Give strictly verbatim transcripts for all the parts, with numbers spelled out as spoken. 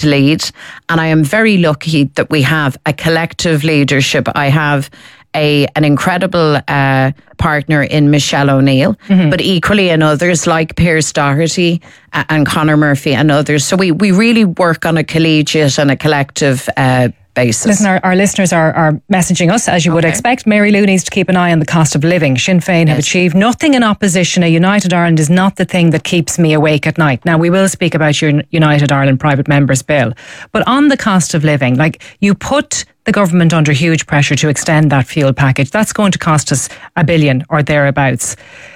to lead. And I am very lucky that we have a collective leadership. I have A, an incredible uh, partner in Michelle O'Neill, mm-hmm. but equally in others like Pierce Doherty uh, and Conor Murphy and others. So we, we really work on a collegiate and a collective uh, basis. Listen, our, our listeners are, are messaging us, as you okay. would expect. Mary Lou needs to keep an eye on the cost of living. Sinn Féin yes. have achieved nothing in opposition. A United Ireland is not the thing that keeps me awake at night. Now, we will speak about your United Ireland Private Members Bill. But on the cost of living, like you put the government under huge pressure to extend that fuel package. That's going to cost us a billion or thereabouts.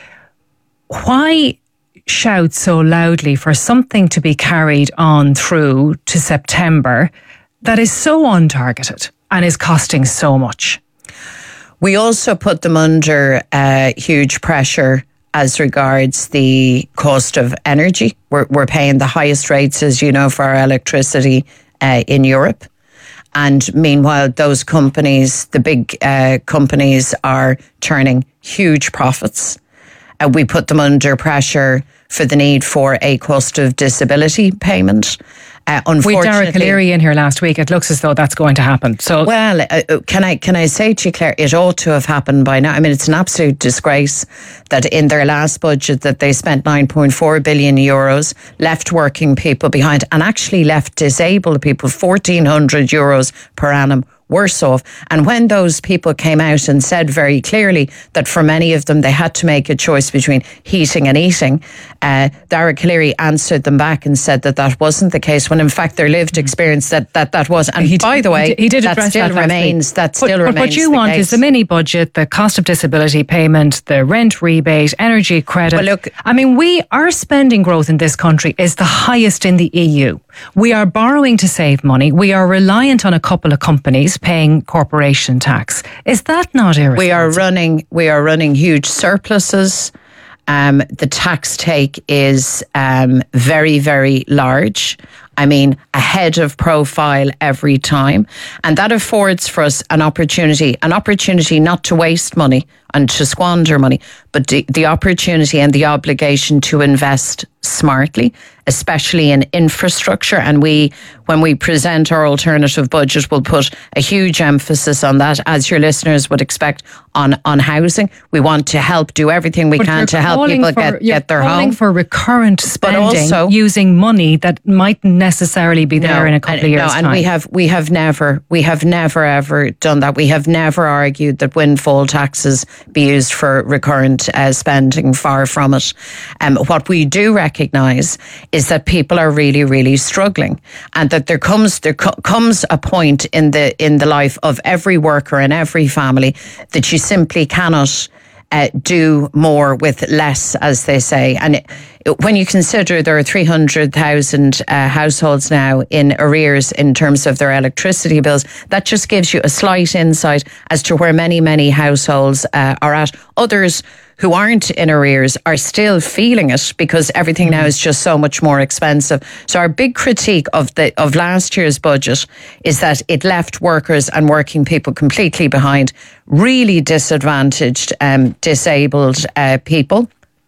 Why shout so loudly for something to be carried on through to September that is so untargeted and is costing so much? We also put them under uh, huge pressure as regards the cost of energy. We're, we're paying the highest rates, as you know, for our electricity uh, in Europe. And meanwhile, those companies, the big uh, companies, are turning huge profits. Uh, we put them under pressure for the need for a cost of disability payment. Uh, unfortunately, we had Dara Calleary in here last week. It looks as though that's going to happen. So, well, uh, can I can I say to you, Claire, it ought to have happened by now. I mean, it's an absolute disgrace that in their last budget that they spent nine point four billion euros, left working people behind, and actually left disabled people fourteen hundred euros per annum worse off. And when those people came out and said very clearly that for many of them they had to make a choice between heating and eating, uh, Dara Calleary answered them back and said that that wasn't the case, when in fact their lived experience that that, that was. And he by did, the way, he did that still that remains. That still but, remains. But what you want case. is the mini budget, the cost of disability payment, the rent rebate, energy credit. Well, look, I mean, we our spending growth in this country is the highest in the E U. We are borrowing to save money. We are reliant on a couple of companies paying corporation tax. Is that not irresponsible? We are running. We are running huge surpluses. Um, the tax take is um, very, very large. I mean, ahead of profile every time. And that affords for us an opportunity, an opportunity not to waste money and to squander money, but the, the opportunity and the obligation to invest smartly, especially in infrastructure. And we, when we present our alternative budget, we'll put a huge emphasis on that, as your listeners would expect, on, on housing. We want to help do everything we but can to help people for, get, get their home. You're calling for recurrent spending, but also, using money that mightn't necessarily be there no, in a couple and, of years' no, time. and we have, we have never, we have never ever done that. We have never argued that windfall taxes be used for recurrent uh, spending. Far from it. Um, what we do recognise is that people are really, really struggling, and that there comes there co- comes a point in the in the life of every worker and every family that you simply cannot uh, do more with less, as they say. And it, when you consider there are three hundred thousand uh, households now in arrears in terms of their electricity bills, that just gives you a slight insight as to where many, many households uh, are at. Others who aren't in arrears are still feeling it because everything now is just so much more expensive. So our big critique of the of last year's budget is that it left workers and working people completely behind, really disadvantaged, um, disabled uh, people.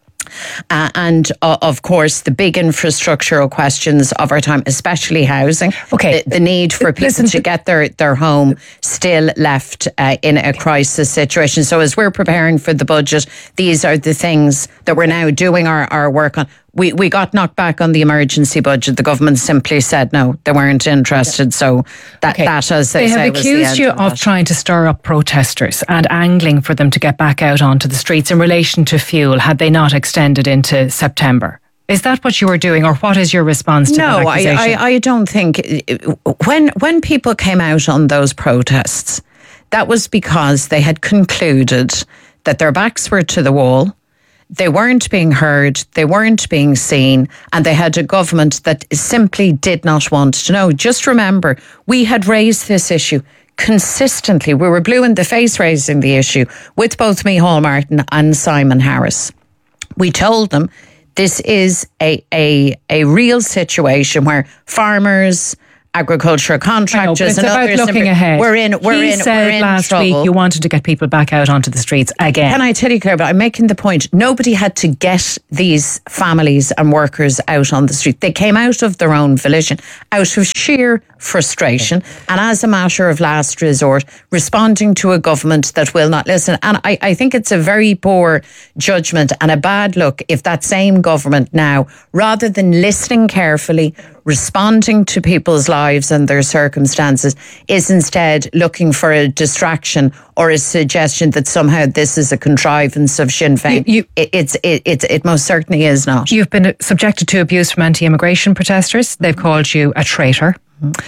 Uh, and uh, of course the big infrastructural questions of our time, especially housing. Okay, the, the need for people Listen, to get their, their home still left uh, in a crisis situation. So as we're preparing for the budget, these are the things that we're now doing our, our work on. We we got knocked back on the emergency budget. The government simply said no, they weren't interested. So that, okay. that as they, they say, have accused was the you end of, of trying to stir up protesters and angling for them to get back out onto the streets in relation to fuel, had they not extended into September. Is that what you were doing, or what is your response to no, that accusation? No, I, I, I don't think... When, when people came out on those protests, that was because they had concluded that their backs were to the wall, they weren't being heard, they weren't being seen, and they had a government that simply did not want to know. Just remember, we had raised this issue consistently. We were blue in the face raising the issue with both Micheál Martin and Simon Harris. We told them this is a, a, a real situation where farmers agricultural contractors know, and others. Looking ahead. We're in. We're he in. Said we're in last trouble. week you wanted to get people back out onto the streets again. Can I tell you, Claire? But I'm making the point. Nobody had to get these families and workers out on the street. They came out of their own volition, out of sheer frustration, and as a matter of last resort, responding to a government that will not listen. And I, I think it's a very poor judgment and a bad look if that same government now, rather than listening carefully, responding to people's lives and their circumstances, is instead looking for a distraction or a suggestion that somehow this is a contrivance of Sinn Féin. You, you, it, it's, it, it, it most certainly is not. You've been subjected to abuse from anti-immigration protesters. They've called you a traitor. Mm-hmm.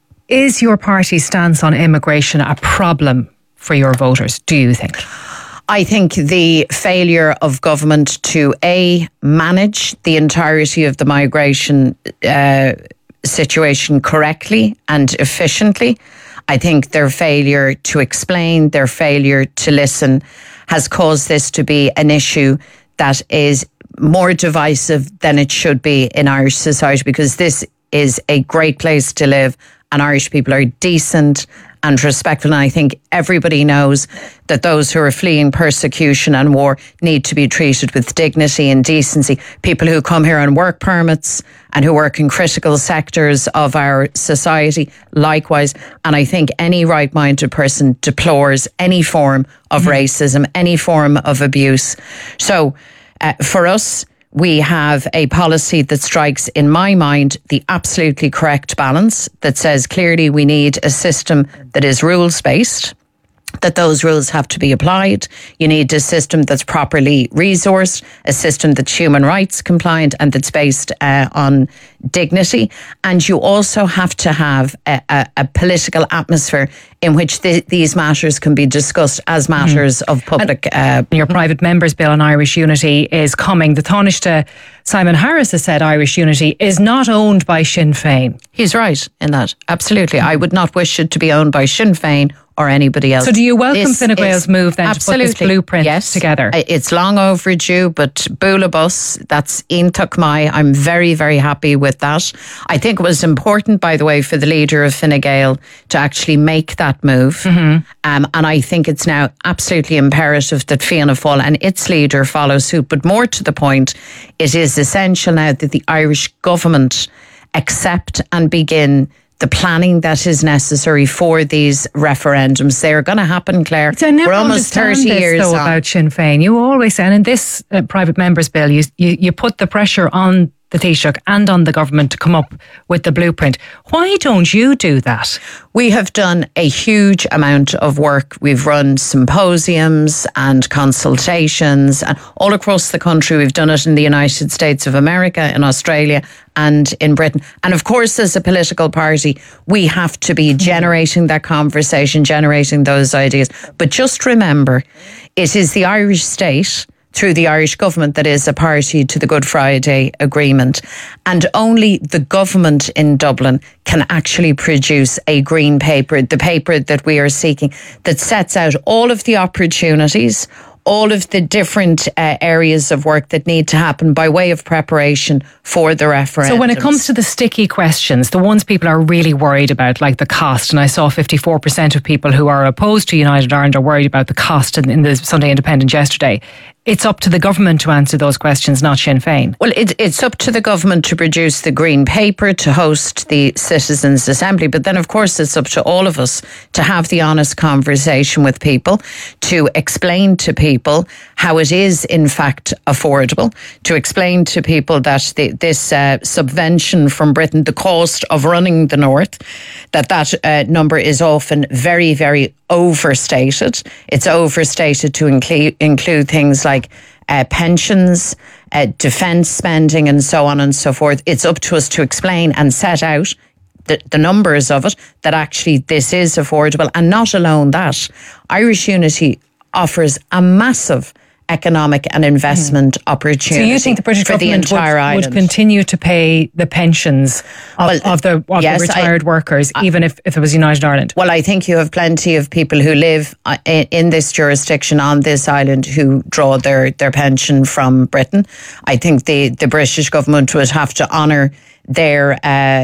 Is your party's stance on immigration a problem for your voters, do you think? I think the failure of government to, A, manage the entirety of the migration uh, situation correctly and efficiently. I think their failure to explain, their failure to listen has caused this to be an issue that is more divisive than it should be in Irish society, because this is a great place to live and Irish people are decent and respectful. And I think everybody knows that those who are fleeing persecution and war need to be treated with dignity and decency. People who come here on work permits and who work in critical sectors of our society, likewise. And I think any right-minded person deplores any form of mm-hmm. racism, any form of abuse. So uh, for us, we have a policy that strikes, in my mind, the absolutely correct balance that says clearly we need a system that is rules-based, that those rules have to be applied. You need a system that's properly resourced, a system that's human rights compliant and that's based uh, on dignity. And you also have to have a, a, a political atmosphere in which th- these matters can be discussed as matters mm. of public... Uh, your private member's bill on Irish unity is coming. The Taoiseach Simon Harris has said Irish unity is not owned by Sinn Féin. He's right in that. Absolutely. I would not wish it to be owned by Sinn Féin or anybody else. So do you welcome Fine Gael's move then absolutely. to put this blueprint yes. together? It's long overdue, but Bula Bus, that's Iontuach Mai. I'm very, very happy with that. I think it was important, by the way, for the leader of Fine Gael to actually make that move. Mm-hmm. Um, and I think it's now absolutely imperative that Fianna Fáil and its leader follow suit. But more to the point, it is essential now that the Irish government accept and begin the planning that is necessary for these referendums. They're going to happen, Claire. So I never We're almost thirty this, years though, on. about Sinn Féin. You always say, and in this uh, private member's bill, you, you you put the pressure on the Taoiseach and on the government to come up with the blueprint. Why don't you do that? We have done a huge amount of work. We've run symposiums and consultations and all across the country. We've done it in the United States of America, in Australia and in Britain. And of course, as a political party, we have to be generating that conversation, generating those ideas. But just remember, it is the Irish state through the Irish government that is a party to the Good Friday Agreement. And only the government in Dublin can actually produce a green paper, the paper that we are seeking, that sets out all of the opportunities, all of the different uh, areas of work that need to happen by way of preparation for the referendum. So when it comes to the sticky questions, the ones people are really worried about, like the cost, and I saw fifty-four percent of people who are opposed to United Ireland are worried about the cost in, in the Sunday Independent yesterday. It's up to the government to answer those questions, not Sinn Féin. Well, it, it's up to the government to produce the green paper, to host the Citizens' Assembly. But then, of course, it's up to all of us to have the honest conversation with people, to explain to people how it is, in fact, affordable, to explain to people that the, this uh, subvention from Britain, the cost of running the North, that that uh, number is often very, very overstated. It's overstated to include, include things like uh, pensions, uh, defence spending and so on and so forth. It's up to us to explain and set out the, the numbers of it, that actually this is affordable. And not alone that, Irish Unity offers a massive economic and investment mm. opportunity. So you think the British for government the entire would, island would continue to pay the pensions of, well, of, the, of yes, the retired I, workers, I, even if, if it was United Ireland? Well, I think you have plenty of people who live in, in this jurisdiction on this island who draw their, their pension from Britain. I think the, the British government would have to honour their uh,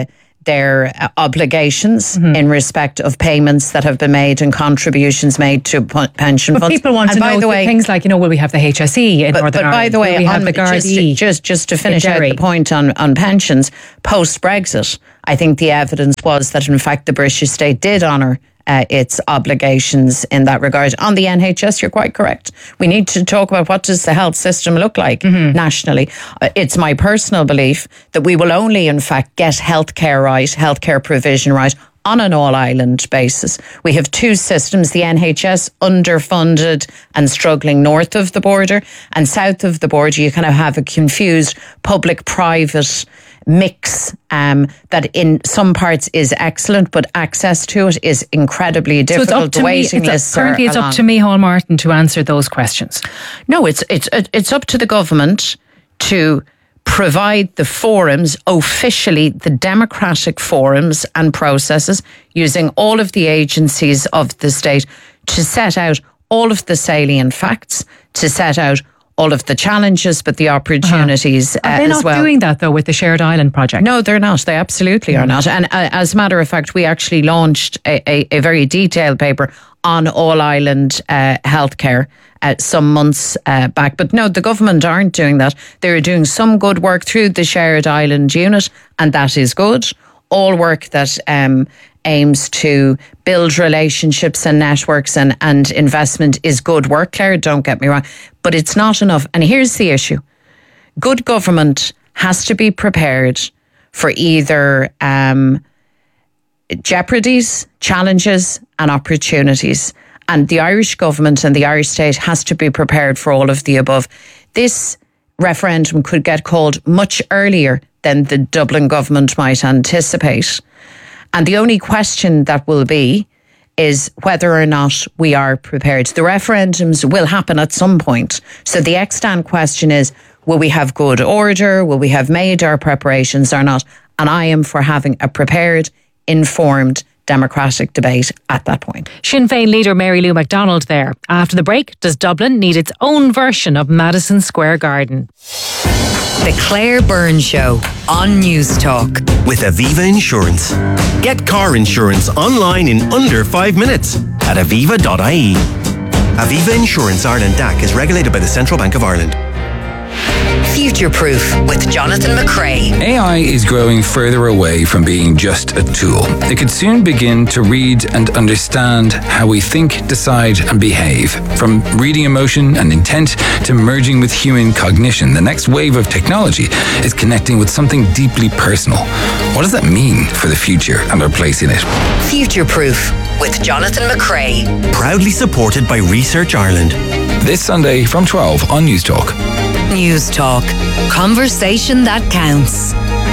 their uh, obligations mm-hmm. in respect of payments that have been made and contributions made to p- pension but funds. People want and to know the way, things like, you know, will we have the H S E in but, Northern but Ireland? By the way, will we have on, the Gardaí? just, just, just to finish out the point on, on pensions, post-Brexit, I think the evidence was that, in fact, the British state did honour Uh, its obligations in that regard. On the N H S, you're quite correct. We need to talk about what does the health system look like mm-hmm. nationally. Uh, it's my personal belief that we will only, in fact, get healthcare right, healthcare provision right, on an all-island basis. We have two systems, the N H S underfunded and struggling north of the border, and south of the border you kind of have a confused public-private mix um, that in some parts is excellent, but access to it is incredibly difficult. So it's up to the waiting me, lists currently it's along. up to Micheál Martin to answer those questions. No, it's it's it's up to the government to provide the forums, officially the democratic forums and processes, using all of the agencies of the state to set out all of the salient facts, to set out all of the challenges, but the opportunities uh-huh. Are they uh, not as well. doing that, though, with the Shared Island project? No, they're not. They absolutely mm. are not. And uh, as a matter of fact, we actually launched a, a, a very detailed paper on all-island uh, healthcare uh, some months uh, back. But no, the government aren't doing that. They're doing some good work through the Shared Island unit, and that is good. All work that um, aims to build relationships and networks and, and investment is good work, Claire, don't get me wrong. But it's not enough. And here's the issue. Good government has to be prepared for either um, jeopardies, challenges and opportunities. And the Irish government and the Irish state has to be prepared for all of the above. This referendum could get called much earlier than the Dublin government might anticipate. And the only question that will be is whether or not we are prepared. The referendums will happen at some point. So the extant question is, will we have good order? Will we have made our preparations or not? And I am for having a prepared, informed, democratic debate at that point. Sinn Féin leader Mary Lou McDonald there. After the break, does Dublin need its own version of Madison Square Garden? The Claire Byrne Show on News Talk. With Aviva Insurance. Get car insurance online in under five minutes at aviva dot I E. Aviva Insurance Ireland D A C is regulated by the Central Bank of Ireland. Future Proof with Jonathan McCrea. A I is growing further away from being just a tool. It could soon begin to read and understand how we think, decide and behave. From reading emotion and intent to merging with human cognition, the next wave of technology is connecting with something deeply personal. What does that mean for the future and our place in it? Future Proof with Jonathan McCrea. Proudly supported by Research Ireland. This Sunday from twelve on News Talk. News Talk. Conversation that counts.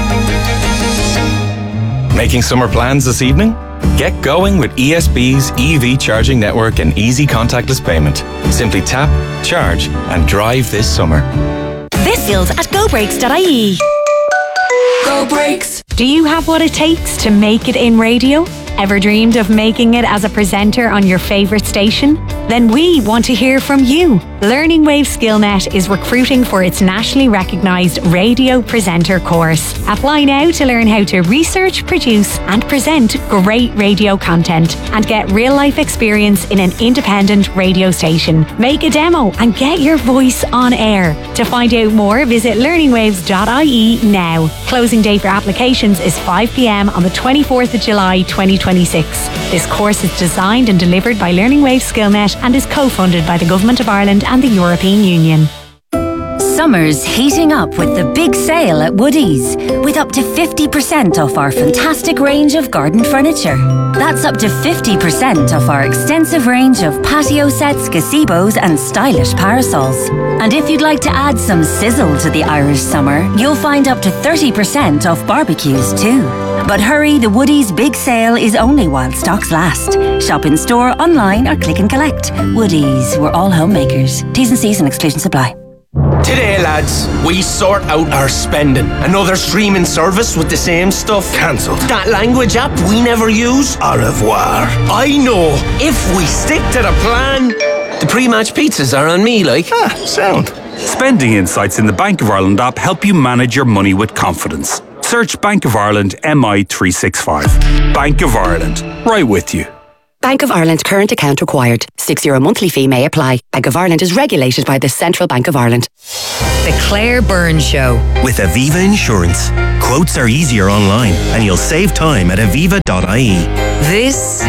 Making summer plans this evening? Get going with E S B's E V charging network and easy contactless payment. Simply tap, charge and drive this summer. This deals at go brakes dot I E. Go Brakes. Do you have what it takes to make it in radio? Ever dreamed of making it as a presenter on your favourite station? Then we want to hear from you. Learning Wave SkillNet is recruiting for its nationally recognised radio presenter course. Apply now to learn how to research, produce and present great radio content and get real life experience in an independent radio station. Make a demo and get your voice on air. To find out more, visit learning waves dot I E now. Closing date for applications is five p.m. on the twenty-fourth of July twenty twenty-six. This course is designed and delivered by Learning Wave SkillNet and is co-funded by the Government of Ireland and the European Union. Summer's heating up with the big sale at Woodies, with up to fifty percent off our fantastic range of garden furniture. That's up to fifty percent off our extensive range of patio sets, gazebos and stylish parasols. And if you'd like to add some sizzle to the Irish summer, you'll find up to thirty percent off barbecues too. But hurry, the Woodies big sale is only while stocks last. Shop in store, online or click and collect. Woodies, we're all homemakers. T's and C's and exclusions apply. Today, lads, we sort out our spending. Another streaming service with the same stuff cancelled. That language app we never use, au revoir. I know, if we stick to the plan, the pre-match pizzas are on me, like. Ah, sound. Spending insights in the Bank of Ireland app help you manage your money with confidence. Search Bank of Ireland M I three sixty-five. Bank of Ireland, right with you. Bank of Ireland current account required. Six euro monthly fee may apply. Bank of Ireland is regulated by the Central Bank of Ireland. The Claire Byrne Show. With Aviva Insurance. Quotes are easier online and you'll save time at aviva dot I E. This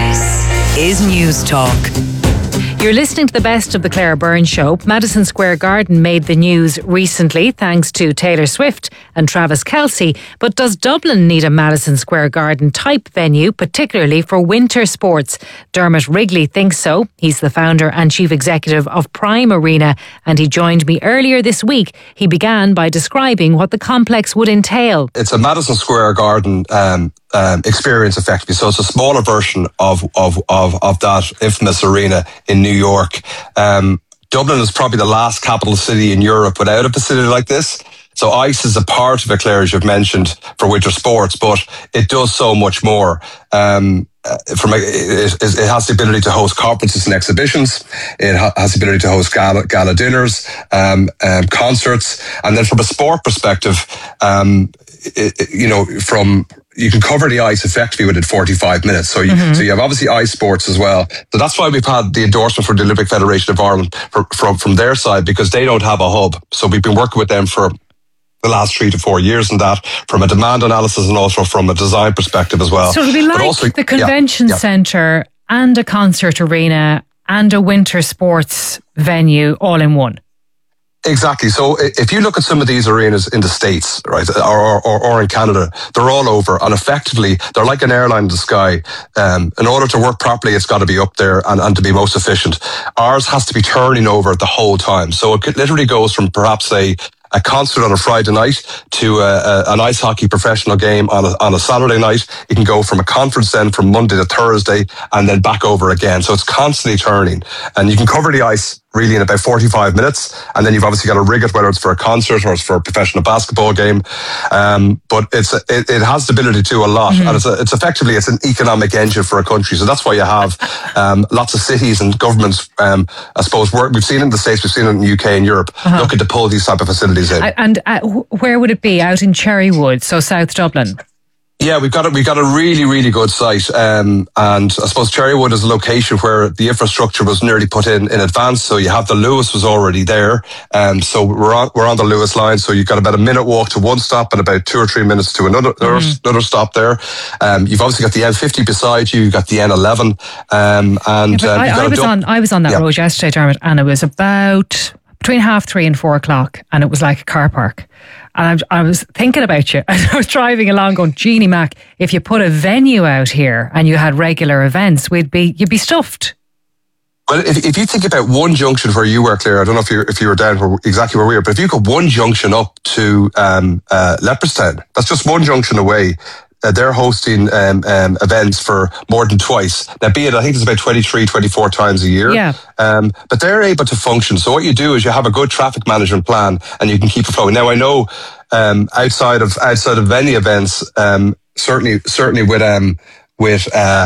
is News Talk. You're listening to the best of the Claire Byrne Show. Madison Square Garden made the news recently thanks to Taylor Swift and Travis Kelce. But does Dublin need a Madison Square Garden type venue, particularly for winter sports? Dermot Wrigley thinks so. He's the founder and chief executive of Prime Arena, and he joined me earlier this week. He began by describing what the complex would entail. It's a Madison Square Garden um, um, experience, effectively. So it's a smaller version of of of, of that infamous arena in New York. Um, Dublin is probably the last capital city in Europe without a facility like this. So ice is a part of it, Claire, as you've mentioned, for winter sports, but it does so much more. Um, uh, from a, it, it has the ability to host conferences and exhibitions. It ha- has the ability to host gala, gala dinners, um, um, concerts, and then from a sport perspective, um, it, it, you know, from you can cover the ice effectively within forty-five minutes. So you, mm-hmm. so you have obviously ice sports as well. So that's why we've had the endorsement for the Olympic Federation of Ireland for, from, from their side, because they don't have a hub. So we've been working with them for the last three to four years in that, from a demand analysis and also from a design perspective as well. So it'll be like also, the convention yeah, yeah. centre and a concert arena and a winter sports venue all in one. Exactly. So if you look at some of these arenas in the States, right, or, or, or in Canada, they're all over, and effectively they're like an airline in the sky. Um, in order to work properly, it's got to be up there and, and to be most efficient. Ours has to be turning over the whole time. So it literally goes from perhaps a a concert on a Friday night to a, a, an ice hockey professional game on a, on a Saturday night. It can go from a conference then from Monday to Thursday and then back over again. So it's constantly turning, and you can cover the ice really in about forty-five minutes. And then you've obviously got to rig it, whether it's for a concert or it's for a professional basketball game. Um, but it's, it, it has the ability to do a lot. Mm-hmm. And it's, a, it's effectively, it's an economic engine for a country. So that's why you have um, lots of cities and governments, um, I suppose, work, we've seen it in the States, we've seen it in the U K and Europe, uh-huh. looking to pull these type of facilities in. And uh, where would it be? Out in Cherrywood, so South Dublin? Yeah, we've got a, we've got a really, really good site. Um, and I suppose Cherrywood is a location where the infrastructure was nearly put in in advance. So you have the Lewis was already there. Um, so we're on, we're on the Lewis line. So you've got about a minute walk to one stop and about two or three minutes to another, mm-hmm. another stop there. Um, you've obviously got the M fifty beside you. You've got the N eleven. Um, and yeah, um, I, I was dump- on, I was on that yeah. road yesterday, Dermot, and it was about between half three and four o'clock, and it was like a car park. And I was thinking about you. I was driving along going, Jeannie Mac, if you put a venue out here and you had regular events, we'd be, you'd be stuffed. Well, if, if you think about one junction where you were, Claire, I don't know if you if you were down where, exactly where we were, but if you go one junction up to um, uh, Leopardstown, that's just one junction away. Uh, they're hosting um, um, events for more than twice. Now, be it, I think it's about twenty-three, twenty-four times a year. Yeah. Um, but they're able to function. So what you do is you have a good traffic management plan and you can keep it flowing. Now, I know um, outside of outside of any events, um, certainly certainly with um, with uh,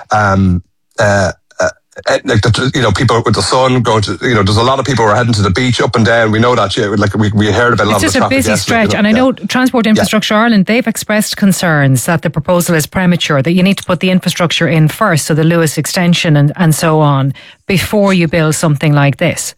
um, uh, like the, you know, people with the sun going to, you know, there's a lot of people who are heading to the beach up and down. We know that, yeah, like we, we heard about a lot it's of the traffic. It's just a busy stretch. You know, and I know yeah. Transport Infrastructure yeah. Ireland, they've expressed concerns that the proposal is premature, that you need to put the infrastructure in first, so the Lewis extension and, and so on, before you build something like this.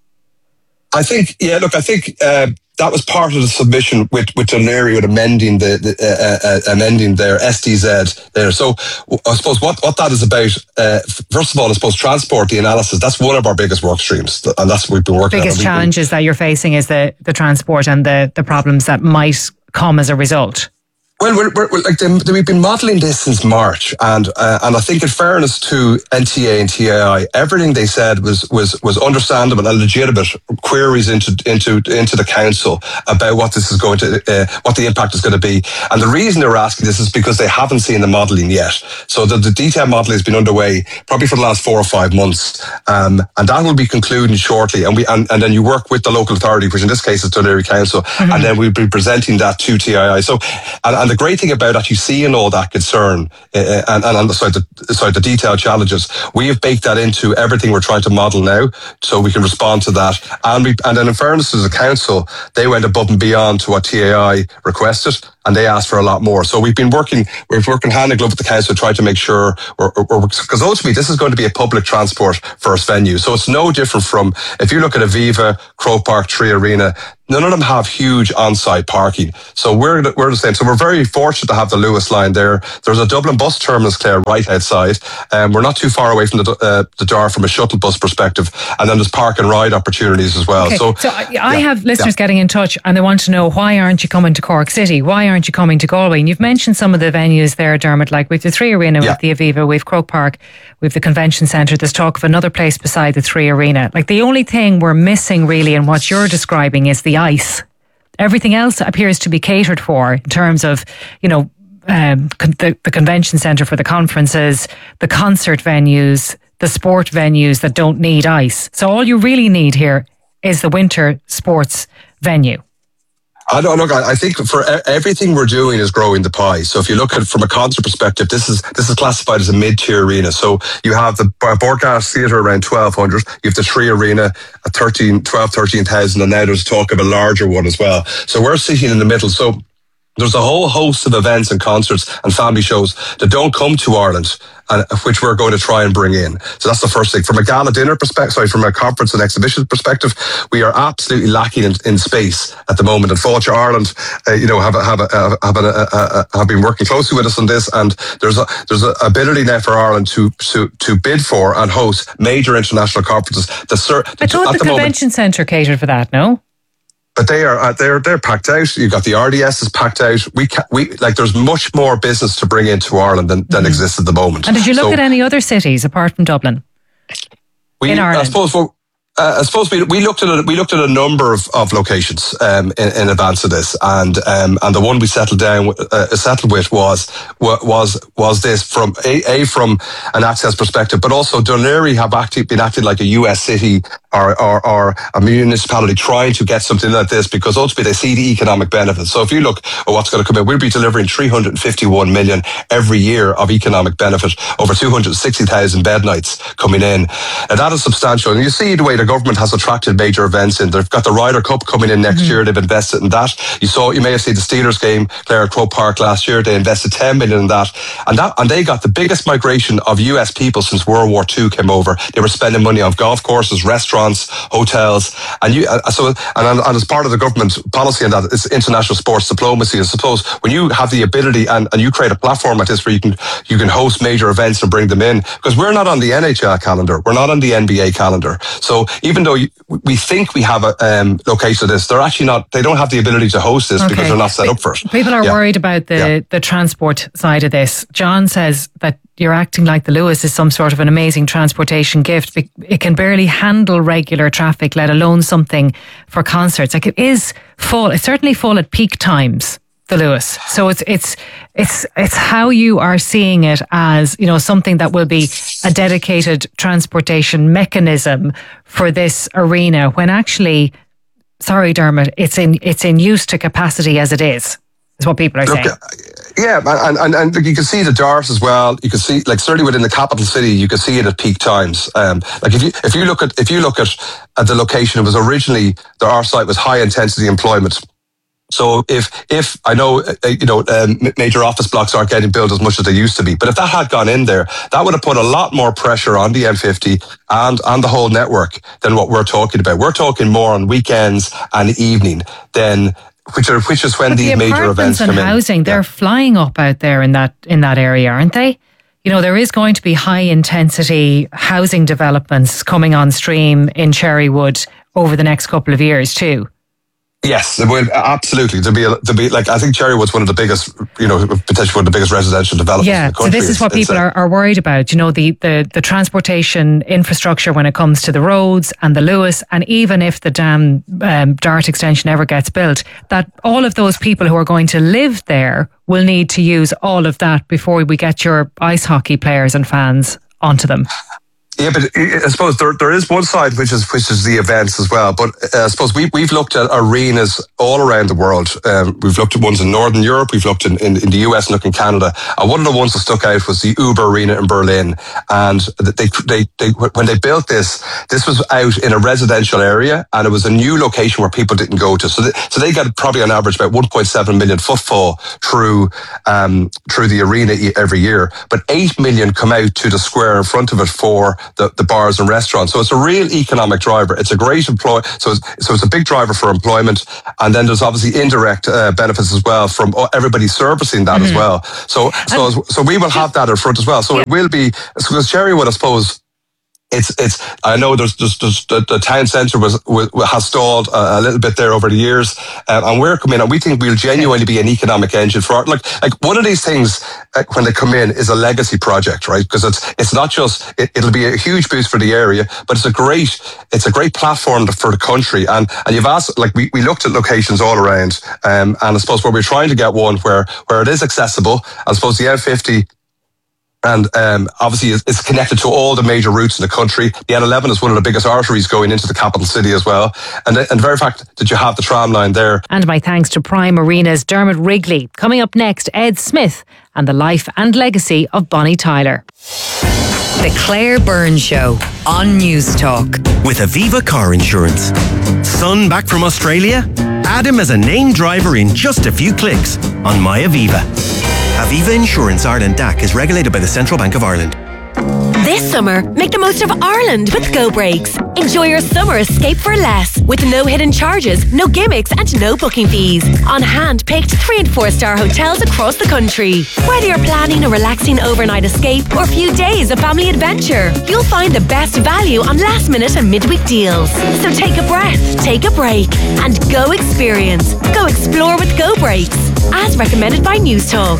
I think, yeah, look, I think uh, that was part of the submission with with Dún Laoghaire, with amending the, the uh, uh, amending their S D Z there. So I suppose what, what that is about. Uh, first of all, I suppose transport, the analysis. That's one of our biggest work streams, and that's what we've been working. The biggest on. challenges that you're facing is the the transport and the the problems that might come as a result. Well, we're, we're, we're like the, we've been modelling this since March, and uh, and I think, in fairness to N T A and T A I, everything they said was was was understandable and legitimate queries into into into the council about what this is going to, uh, what the impact is going to be. And the reason they're asking this is because they haven't seen the modelling yet. So the, the detailed modelling has been underway probably for the last four or five months, um, and that will be concluding shortly. And we and, and then you work with the local authority, which in this case is Dún Laoghaire Council, mm-hmm. and then we'll be presenting that to T A I. So and, and the the great thing about actually seeing all that concern uh, and, and on the, sorry, the, sorry, the detailed challenges, we have baked that into everything we're trying to model now, so we can respond to that. And we, and then in fairness to the council, they went above and beyond to what T A I requested, and they asked for a lot more. So we've been working, we're working hand in glove with the council to try to make sure, because ultimately this is going to be a public transport first venue. So it's no different from, if you look at Aviva, Croke Park, Three Arena, none of them have huge on-site parking. So we're we're the same. So we're very fortunate to have the Luas line there. There's a Dublin bus terminus, Claire, right outside. Um, we're not too far away from the uh, the Dara from a shuttle bus perspective. And then there's park and ride opportunities as well. Okay. So, so I, I yeah, have listeners yeah. getting in touch and they want to know, why aren't you coming to Cork City? Why aren't you coming to Galway? And you've mentioned some of the venues there, Dermot, like we've the Three Arena, yeah. we've the Aviva, we've Croke Park, we've the Convention Centre. There's talk of another place beside the Three Arena. Like the only thing we're missing really in what you're describing is the ice. Everything else appears to be catered for in terms of, you know, um, con- the, the convention centre for the conferences, the concert venues, the sport venues that don't need ice. So all you really need here is the winter sports venue. I don't know. I think for everything we're doing is growing the pie. So if you look at it from a concert perspective, this is this is classified as a mid-tier arena. So you have the Borgas Theatre around twelve hundred. You have the Three Arena at thirteen, twelve, thirteen thousand, and now there's talk of a larger one as well. So we're sitting in the middle. So there's a whole host of events and concerts and family shows that don't come to Ireland, and which we're going to try and bring in. So that's the first thing. From a gala dinner perspective, sorry, from a conference and exhibition perspective, we are absolutely lacking in, in space at the moment. And Fáilte Ireland, uh, you know, have a, have a, have, a, a, a, have been working closely with us on this, and there's a there's a ability now for Ireland to to to bid for and host major international conferences. The, I thought the, the convention centre catered for that. No. But they are uh, they're they're packed out. You've got the R D S is packed out. We ca- we like there's much more business to bring into Ireland than, than mm-hmm. exists at the moment. And did you look so, at any other cities apart from Dublin? We, in Ireland, I suppose. Well, Uh, I suppose we we looked at a, we looked at a number of, of locations um, in, in advance of this, and um, and the one we settled down uh, settled with was was was this from a, a from an access perspective, but also Dún Laoghaire have actually been acting like a U S city or, or or a municipality trying to get something like this, because ultimately they see the economic benefits. So if you look at what's going to come in, we'll be delivering three hundred fifty-one million every year of economic benefit, over two hundred sixty thousand bed nights coming in, and that is substantial. And you see the way the government has attracted major events in. They've got the Ryder Cup coming in next mm-hmm. year. They've invested in that. You saw, you may have seen the Steelers game, Clare at Croke Park last year. They invested ten million in that, and that and they got the biggest migration of U S people since World War Two came over. They were spending money on golf courses, restaurants, hotels, and you. Uh, so, and, and as part of the government policy on that, it's international sports diplomacy. I suppose when you have the ability and, and you create a platform like this where you can you can host major events and bring them in, because we're not on the N H L calendar, we're not on the N B A calendar. So even though you, we think we have a um, location of this, they're actually not. They don't have the ability to host this okay. because they're not set up for it. People are yeah. worried about the yeah. the transport side of this. John says that you're acting like the Luas is some sort of an amazing transportation gift. It can barely handle regular traffic, let alone something for concerts. Like it is full. It's certainly full at peak times, the Luas. So it's it's it's it's how you are seeing it as, you know, something that will be a dedicated transportation mechanism for this arena, when actually, sorry, Dermot, it's in it's in use to capacity as it is. Is what people are Look, saying. Yeah, and, and and you can see the Dart as well. You can see, like, certainly within the capital city, you can see it at peak times. Um, like if you if you look at if you look at, at the location, it was originally the our site was high intensity employment. So if if I know uh, you know um, major office blocks aren't getting built as much as they used to be, but if that had gone in there, that would have put a lot more pressure on the M fifty and on the whole network than what we're talking about. We're talking more on weekends and evening than. Which are which is when but these the major events and come in. Housing, they're yeah. flying up out there in that in that area, aren't they? You know, there is going to be high intensity housing developments coming on stream in Cherrywood over the next couple of years too. Yes, it will, absolutely. There'll be, a, there'll be like I think Cherrywood's one of the biggest, you know, potentially one of the biggest residential developments yeah, in the country. So this is what it's, people it's, are, are worried about. You know, the, the the transportation infrastructure when it comes to the roads and the Luas, and even if the dam um, Dart extension ever gets built, that all of those people who are going to live there will need to use all of that before we get your ice hockey players and fans onto them. Yeah, but I suppose there there is one side which is which is the events as well. But uh, I suppose we we've looked at arenas all around the world. Um, we've looked at ones in Northern Europe. We've looked in, in, in the U S and looked in Canada. And one of the ones that stuck out was the Uber Arena in Berlin. And they they they when they built this, this was out in a residential area, and it was a new location where people didn't go to. So they, so they got probably on average about one point seven million footfall through um, through the arena every year. But eight million come out to the square in front of it for The, the bars and restaurants. So it's a real economic driver. It's a great employ. So it's, so it's a big driver for employment. And then there's obviously indirect uh, benefits as well from everybody servicing that mm-hmm. as well. So so um, so we will have that in front as well. So yeah. it will be, so because Cherrywood, I suppose, It's, it's, I know there's just, the, the town centre was, was, has stalled a, a little bit there over the years. Um, and we're coming in and we think we'll genuinely be an economic engine for art. Like, like one of these things, uh, when they come in, is a legacy project, right? Because it's, it's not just, it, it'll be a huge boost for the area, but it's a great, it's a great platform for the country. And, and you've asked, like, we, we looked at locations all around. Um, and I suppose where we're trying to get one where, where it is accessible, I suppose the M fifty, and um, obviously it's connected to all the major routes in the country. The N eleven is one of the biggest arteries going into the capital city as well. And the, and the very fact that you have the tram line there. And my thanks to Prime Arena's Dermot Wrigley. Coming up next, Ed Smith and the life and legacy of Bonnie Tyler. The Claire Byrne Show on News Talk. With Aviva Car Insurance. Son back from Australia? Add him as a named driver in just a few clicks on My Aviva. Aviva Insurance Ireland D A C is regulated by the Central Bank of Ireland. This summer, make the most of Ireland with Go Breaks. Enjoy your summer escape for less, with no hidden charges, no gimmicks and no booking fees. On hand-picked three and four star hotels across the country. Whether you're planning a relaxing overnight escape or a few days of family adventure, you'll find the best value on last minute and midweek deals. So take a breath, take a break and go experience. Go explore with Go Breaks, as recommended by News Talk.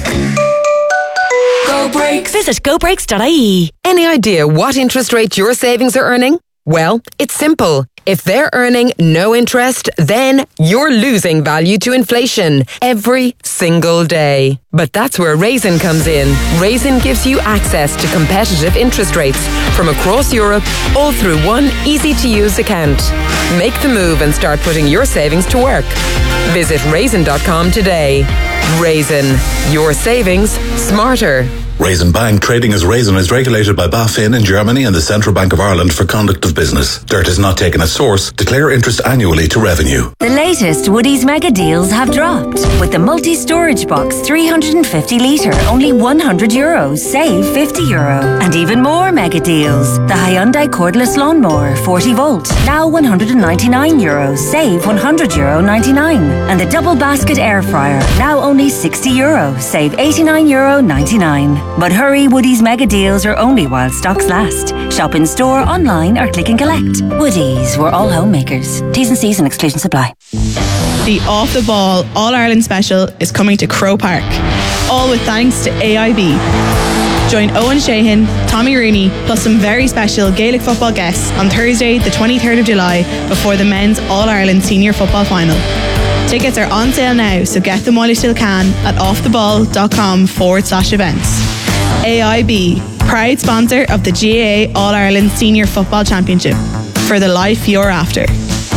Go Breaks. Visit go breaks dot I E. Any idea what interest rate your savings are earning? Well, it's simple. If they're earning no interest, then you're losing value to inflation every single day. But that's where Raisin comes in. Raisin gives you access to competitive interest rates from across Europe, all through one easy-to-use account. Make the move and start putting your savings to work. Visit raisin dot com today. Raisin, your savings smarter. Raisin Bank, trading as Raisin, is regulated by BaFin in Germany and the Central Bank of Ireland for conduct of business. Dirt is not taken as source. Declare interest annually to revenue. The latest Woodies mega deals have dropped. With the multi-storage box three hundred fifty litre, only one hundred euros, save fifty euro. And even more mega deals. The Hyundai cordless lawnmower forty volt, now one hundred ninety-nine euros, save one hundred euro ninety-nine. And the double basket air fryer, now only sixty euro, save eighty-nine euro ninety-nine. But hurry, Woodies mega deals are only while stocks last. Shop in store, online or click and collect. Woodies, we're all homemakers. T's and C's and exclusion supply. The Off the Ball All-Ireland Special is coming to Crow Park. All with thanks to A I B. Join Owen Shahan, Tommy Rooney, plus some very special Gaelic football guests on Thursday, the twenty-third of July, before the men's All-Ireland Senior Football Final. Tickets are on sale now, so get them while you still can at offtheball.com forward slash events. A I B, proud sponsor of the G A A All-Ireland Senior Football Championship. For the life you're after.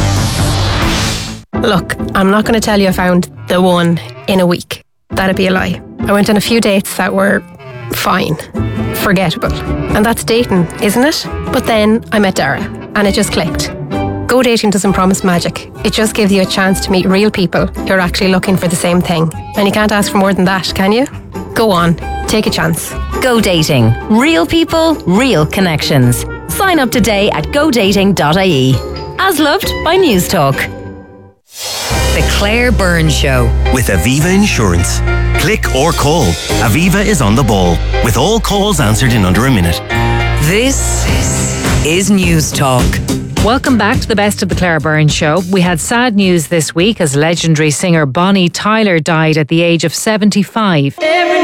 Look, I'm not going to tell you I found the one in a week. That'd be a lie. I went on a few dates that were fine, forgettable. And that's dating, isn't it? But then I met Dara, and it just clicked. Go dating doesn't promise magic. It just gives you a chance to meet real people who are actually looking for the same thing. And you can't ask for more than that, can you? Go on, take a chance. Go dating. Real people, real connections. Sign up today at go dating dot I E. As loved by News Talk. The Claire Byrne Show. With Aviva Insurance. Click or call. Aviva is on the ball. With all calls answered in under a minute. This is News Talk. Welcome back to the best of the Claire Byrne Show. We had sad news this week as legendary singer Bonnie Tyler died at the age of seventy-five. Every